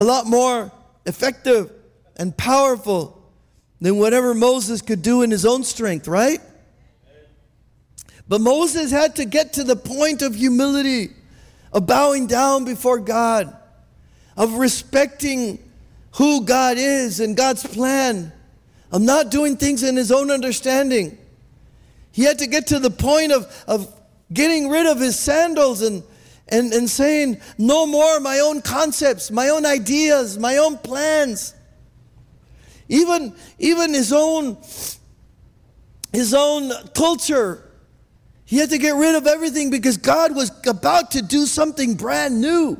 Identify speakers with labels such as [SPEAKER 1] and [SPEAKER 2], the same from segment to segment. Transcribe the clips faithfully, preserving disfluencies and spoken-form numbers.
[SPEAKER 1] a lot more effective and powerful than whatever Moses could do in his own strength, right? But Moses had to get to the point of humility, of bowing down before God, of respecting who God is and God's plan, of not doing things in his own understanding. He had to get to the point of, of getting rid of his sandals and, and, and saying, no more my own concepts, my own ideas, my own plans. Even, even his own, his own culture. He had to get rid of everything because God was about to do something brand new.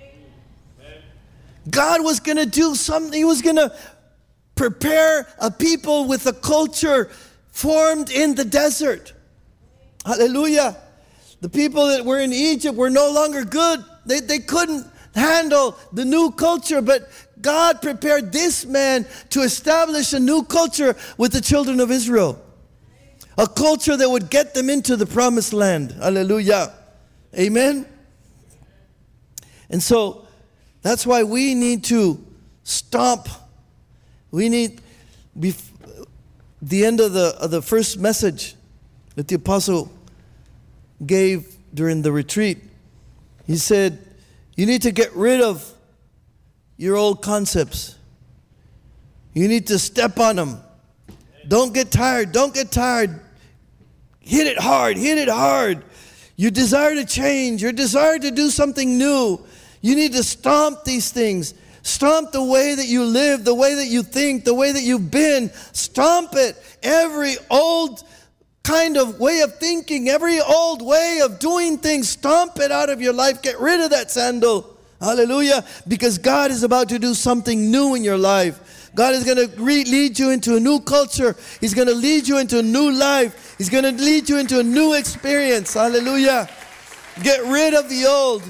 [SPEAKER 1] God was going to do something. He was going to prepare a people with a culture formed in the desert. Hallelujah. The people that were in Egypt were no longer good. They, they couldn't handle the new culture, but God prepared this man to establish a new culture with the children of Israel. A culture that would get them into the promised land. Hallelujah. Amen. And so that's why we need to stomp. We need, bef- the end of the, of the first message that the apostle gave during the retreat, he said, you need to get rid of your old concepts. You need to step on them. Don't get tired. Don't get tired. Hit it hard, hit it hard. You desire to change, you desire to do something new. You need to stomp these things. Stomp the way that you live, the way that you think, the way that you've been. Stomp it. Every old kind of way of thinking, every old way of doing things, stomp it out of your life. Get rid of that sandal. Hallelujah. Because God is about to do something new in your life. God is going to re- lead you into a new culture. He's going to lead you into a new life. He's going to lead you into a new experience. Hallelujah. Get rid of the old.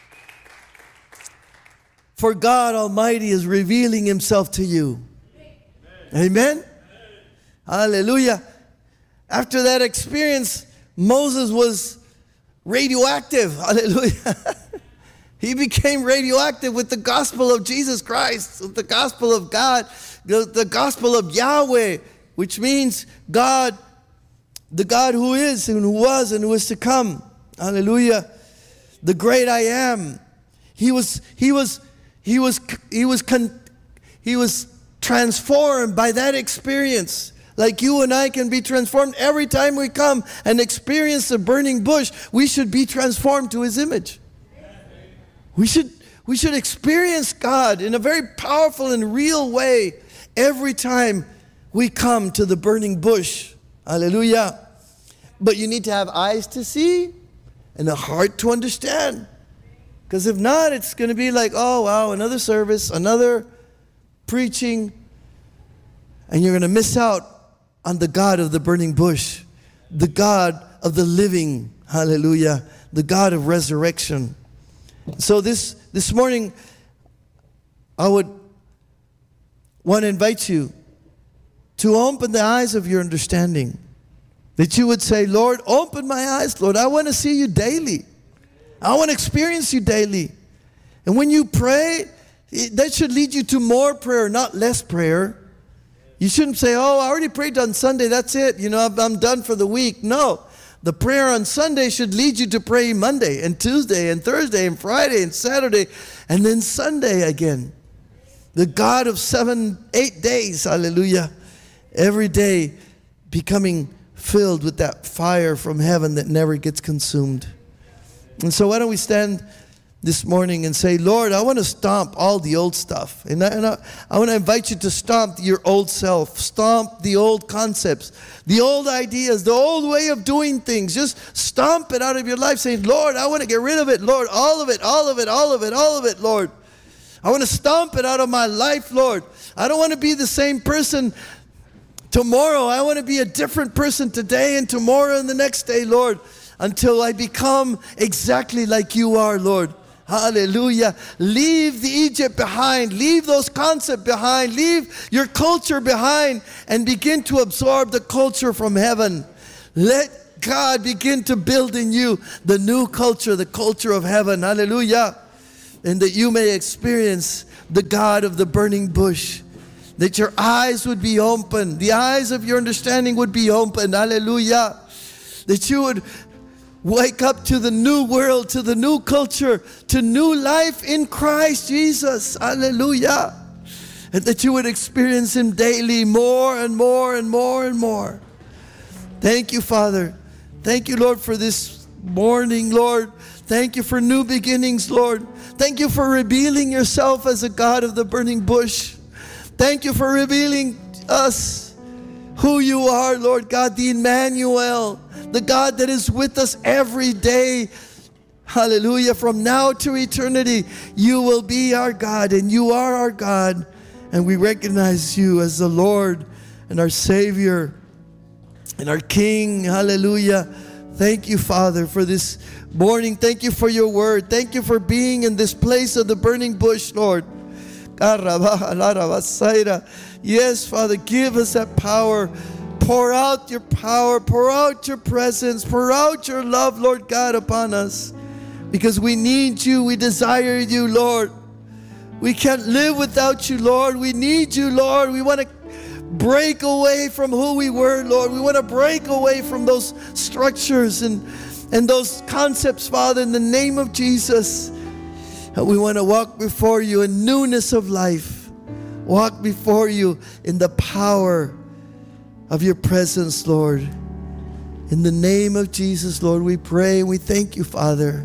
[SPEAKER 1] For God Almighty is revealing himself to you. Amen. Amen? Hallelujah. After that experience, Moses was radioactive. Hallelujah. He became radioactive with the gospel of Jesus Christ, with the gospel of God, the, the gospel of Yahweh, which means God, the God who is and who was and who is to come. Hallelujah. The great I am. He was, he was, he was, he was, con, he was transformed by that experience. Like you and I can be transformed every time we come and experience the burning bush. We should be transformed to his image. We should, we should experience God in a very powerful and real way every time we come to the burning bush. Hallelujah. But you need to have eyes to see and a heart to understand. Because if not, it's going to be like, oh, wow, another service, another preaching. And you're going to miss out on the God of the burning bush, the God of the living. Hallelujah. The God of resurrection. So this, this morning, I would want to invite you to open the eyes of your understanding. That you would say, Lord, open my eyes, Lord. I want to see you daily. I want to experience you daily. And when you pray, that should lead you to more prayer, not less prayer. You shouldn't say, oh, I already prayed on Sunday, that's it. You know, I'm, I'm done for the week. No. The prayer on Sunday should lead you to pray Monday and Tuesday and Thursday and Friday and Saturday and then Sunday again. The God of seven, eight days, hallelujah. Every day becoming filled with that fire from heaven that never gets consumed. And so why don't we stand this morning and say, Lord, I want to stomp all the old stuff. And I, and I, I want to invite you to stomp your old self. Stomp the old concepts, the old ideas, the old way of doing things. Just stomp it out of your life saying, Lord, I want to get rid of it. Lord, all of it, all of it, all of it, all of it, Lord. I want to stomp it out of my life, Lord. I don't want to be the same person tomorrow. I want to be a different person today and tomorrow and the next day, Lord, until I become exactly like you are, Lord. Hallelujah. Leave the Egypt behind. Leave those concepts behind. Leave your culture behind and begin to absorb the culture from heaven. Let God begin to build in you the new culture, the culture of heaven. Hallelujah. And that you may experience the God of the burning bush. That your eyes would be open. The eyes of your understanding would be open. Hallelujah. That you would wake up to the new world, to the new culture, to new life in Christ Jesus. Hallelujah. And that you would experience Him daily more and more and more and more. Thank you, Father. Thank you, Lord, for this morning, Lord. Thank you for new beginnings, Lord. Thank you for revealing yourself as a God of the burning bush. Thank you for revealing us who you are, Lord God, the Emmanuel, the God that is with us every day. Hallelujah. From now to eternity, you will be our God, and you are our God. And we recognize you as the Lord and our Savior and our King. Hallelujah. Thank you, Father, for this morning. Thank you for your word. Thank you for being in this place of the burning bush, Lord. Yes, Father, give us that power. Pour out your power. Pour out your presence. Pour out your love, Lord God, upon us. Because we need you. We desire you, Lord. We can't live without you, Lord. We need you, Lord. We want to break away from who we were, Lord. We want to break away from those structures and, and those concepts, Father, in the name of Jesus. And we want to walk before you in newness of life. Walk before you in the power of your presence, Lord. In the name of Jesus, Lord, we pray and we thank you, Father.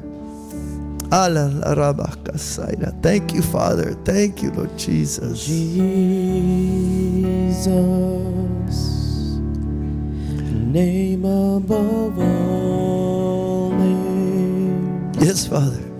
[SPEAKER 1] Thank you, Father. Thank you, Lord Jesus.
[SPEAKER 2] Jesus, name above all names.
[SPEAKER 1] Yes, Father.